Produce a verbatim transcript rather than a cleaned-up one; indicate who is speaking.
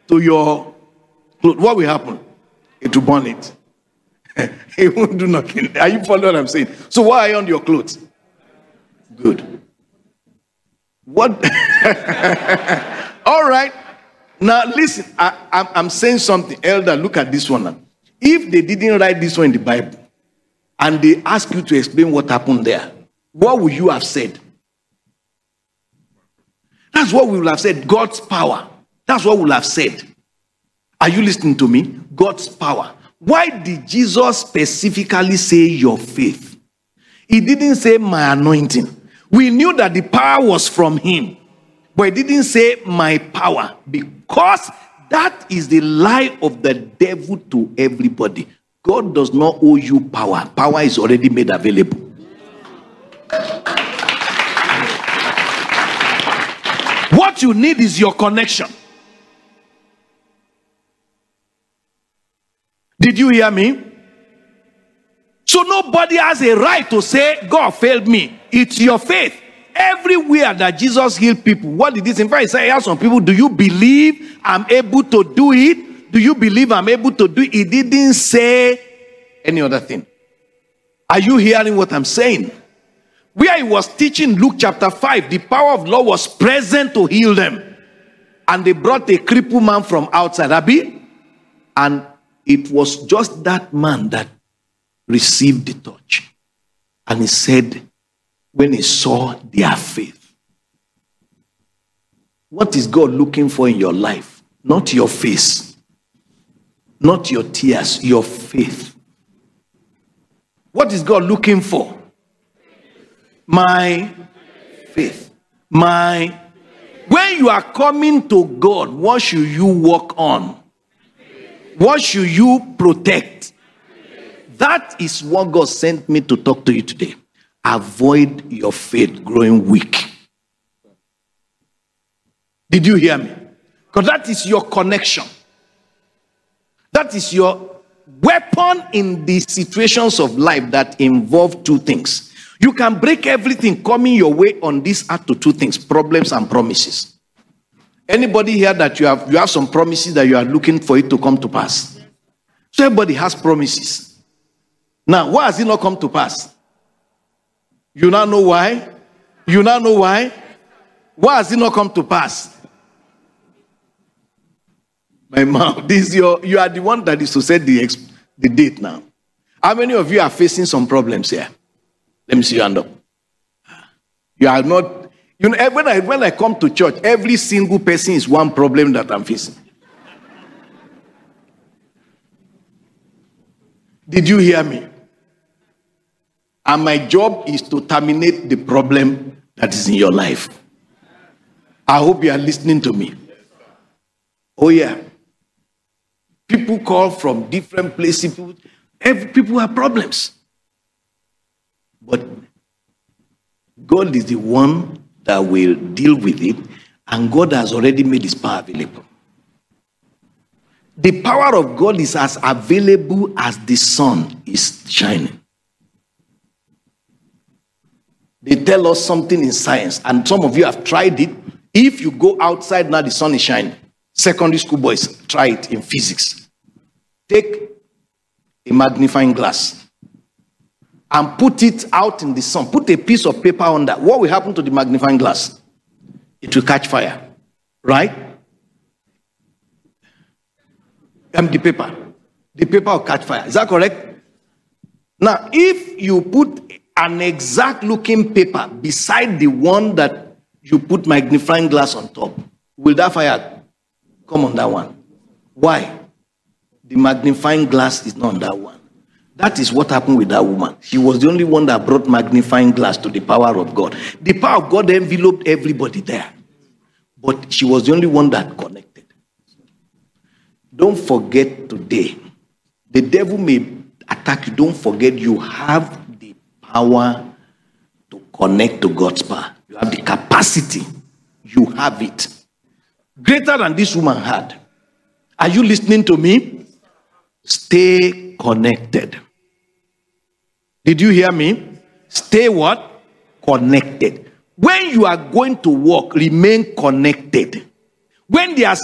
Speaker 1: to your clothes, what will happen? It will burn it. It won't do nothing. Are you following what I'm saying? So why iron your clothes? Good. What? All right. Now listen, I, I'm, I'm saying something. Elder, look at this one now. If they didn't write this one in the Bible, and they ask you to explain what happened there, what would you have said? That's what we will have said. God's power. That's what we will have said. Are you listening to me? God's power. Why did Jesus specifically say your faith? He didn't say my anointing. We knew that the power was from him, but he didn't say my power, because that is the lie of the devil to everybody. God does not owe you power. Power is already made available. What you need is your connection. Did you hear me? So nobody has a right to say, God failed me. It's your faith. Everywhere that Jesus healed people, what did this? In fact, he said, I asked some people, do you believe I'm able to do it? Do you believe I'm able to do it? He didn't say any other thing. Are you hearing what I'm saying? Where he was teaching Luke chapter five, the power of the Lord was present to heal them. And they brought a crippled man from outside, Abi. And it was just that man that received the touch. And he said, when he saw their faith. What is God looking for in your life? Not your face. Not your tears, your faith. What is God looking for? My faith. My. When you are coming to God, what should you work on? What should you protect? That is what God sent me to talk to you today. Avoid your faith growing weak. Did you hear me? Because that is your connection. That is your weapon in the situations of life that involve two things. You can break everything coming your way on this earth to two things: problems and promises. Anybody here that you have you have some promises that you are looking for it to come to pass? So everybody has promises. Now, why has it not come to pass? You now know why? You now know why? Why has it not come to pass? My mom, this is your, you are the one that is to set the, the date now. How many of you are facing some problems here? Let me see your hand up. You are not, you know, when I, when I come to church, every single person is one problem that I'm facing. Did you hear me? And my job is to terminate the problem that is in your life. I hope you are listening to me. Oh yeah. People call from different places. People, every, people have problems. But God is the one that will deal with it, and God has already made his power available. The power of God is as available as the sun is shining. They tell us something in science, and some of you have tried it. If you go outside now, the sun is shining. Secondary school boys, try it in physics. Take a magnifying glass and put it out in the sun. Put a piece of paper on that. What will happen to the magnifying glass? It will catch fire, right? And the paper. The paper will catch fire. Is that correct? Now, if you put an exact looking paper beside the one that you put magnifying glass on top, will that fire come on that one? Why? The magnifying glass is not on that one. That is what happened with that woman. She was the only one that brought magnifying glass to the power of God. The power of God enveloped everybody there, but she was the only one that connected. Don't forget today, the devil may attack you. Don't forget you have the power to connect to God's power. You have the capacity. You have it. Greater than this woman had. Are you listening to me? Stay connected. Did you hear me? Stay what? Connected. When you are going to work, remain connected. When there are